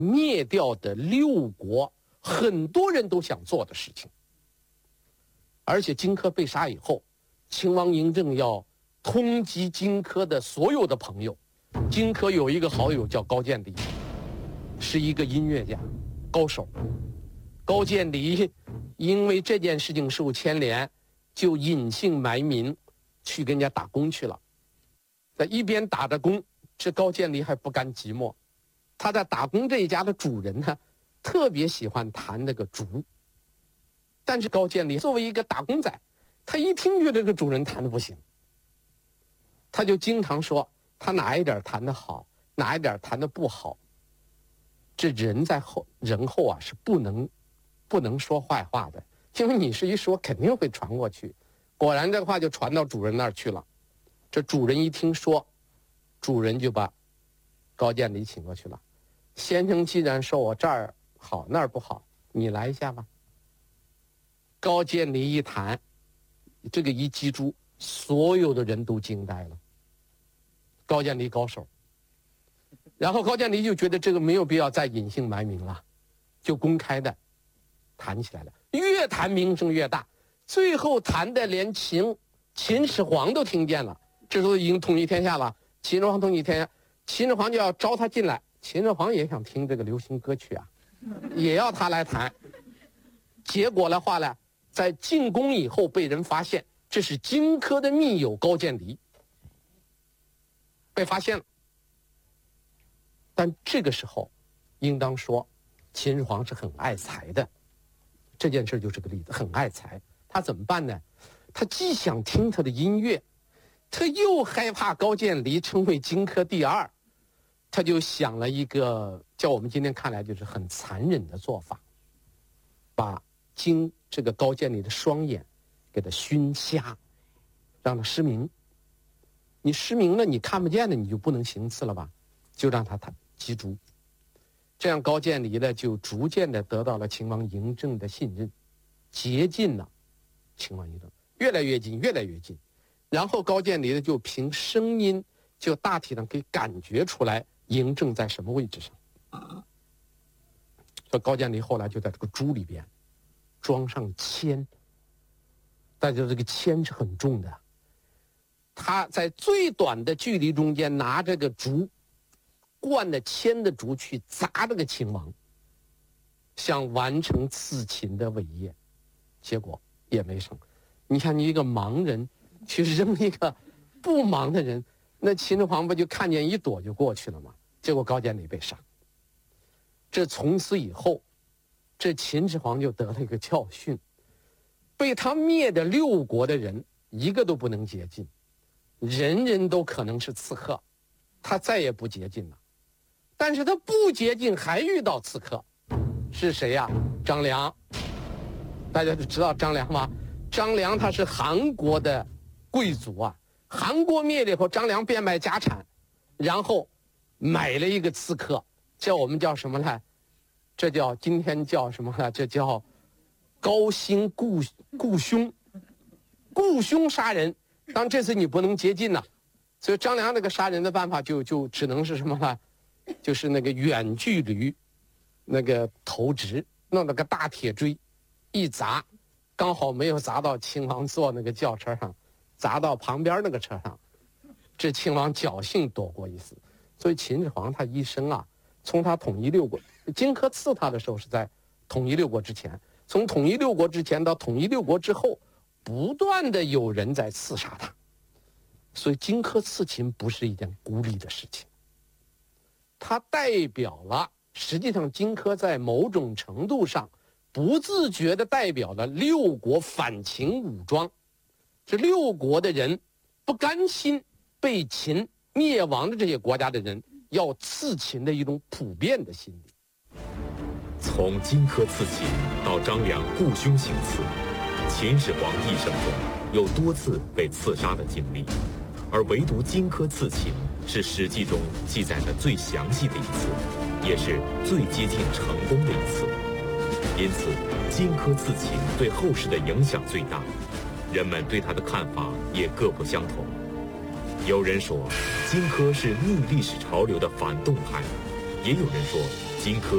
灭掉的六国很多人都想做的事情。而且荆轲被杀以后，秦王嬴政要通缉荆轲的所有的朋友。荆轲有一个好友叫高渐离，是一个音乐家、高手。高渐离因为这件事情受牵连，就隐姓埋名去跟人家打工去了。在一边打着工，这高渐离还不甘寂寞，他在打工这一家的主人呢，特别喜欢弹那个竹。但是高渐离作为一个打工仔，他一听觉得这个主人弹的不行，他就经常说他哪一点弹得好，哪一点弹得不好。这人在人后啊是不能说坏话的，因为你是一说肯定会传过去。果然这话就传到主人那儿去了。这主人一听说，主人就把高渐离请过去了。先生既然说我这儿好那儿不好，你来一下吧。高渐离一弹，这个一击出，所有的人都惊呆了。高渐离高手。然后高渐离就觉得这个没有必要再隐姓埋名了，就公开的弹起来了，越弹名声越大，最后弹的连秦始皇都听见了。这时候已经统一天下了，秦始皇统一天下，秦始皇就要招他进来。秦始皇也想听这个流行歌曲啊，也要他来弹。结果的话呢，在进宫以后被人发现，这是荆轲的密友高渐离，被发现了。但这个时候应当说秦始皇是很爱财的，这件事就是个例子，很爱财。他怎么办呢？他既想听他的音乐，他又害怕高渐离成为荆轲第二，他就想了一个叫我们今天看来就是很残忍的做法，把这个高渐离的双眼给他熏瞎，让他失明。你失明了，你看不见的，你就不能行刺了吧？就让他击竹。这样高渐离呢，就逐渐的得到了秦王嬴政的信任，接近了秦王嬴政，越来越近，越来越近。然后高渐离呢，就凭声音，就大体上可以感觉出来嬴政在什么位置上。所以高渐离后来就在这个竹里边装上铅，大家知道这个铅是很重的。他在最短的距离中间拿这个竹，灌了铅的竹去砸这个秦王，想完成刺秦的伟业，结果也没成。你看，你一个盲人去扔一个不盲的人，那秦始皇不就看见一躲就过去了吗？结果高渐离被杀。这从此以后，这秦始皇就得了一个教训，被他灭的六国的人一个都不能接近，人人都可能是刺客，他再也不接近了。但是他不接近，还遇到刺客，是谁呀？张良。大家都知道张良吗？张良他是韩国的贵族啊，韩国灭了以后，张良变卖家产，然后买了一个刺客，我们叫什么呢？这叫今天叫什么呢？这叫高薪雇凶，雇凶杀人。当这次你不能接近了，所以张良那个杀人的办法就只能是什么呢？就是那个远距离那个投掷，弄了个大铁锥一砸，刚好没有砸到秦王坐那个轿车上，砸到旁边那个车上，这秦王侥幸躲过一死。所以秦始皇他一生啊，从他统一六国，荆轲刺他的时候是在统一六国之前，从统一六国之前到统一六国之后，不断的有人在刺杀他。所以荆轲刺秦不是一件孤立的事情，它代表了，实际上荆轲在某种程度上不自觉地代表了六国反秦武装，这六国的人不甘心被秦灭亡的这些国家的人要刺秦的一种普遍的心理。 从荆轲刺秦到张良雇凶行刺，秦始皇一生中有多次被刺杀的经历，而唯独荆轲刺秦是《史记》中记载的最详细的一次，也是最接近成功的一次。因此，荆轲刺秦对后世的影响最大，人们对他的看法也各不相同。有人说，荆轲是逆历史潮流的反动派，也有人说，荆轲